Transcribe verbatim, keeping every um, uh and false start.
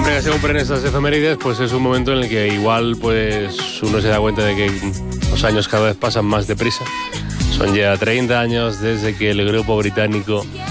siempre que se cumplen estas efemérides, pues es un momento en el que igual pues uno se da cuenta de que los años cada vez pasan más deprisa. Son ya treinta años desde que el grupo británico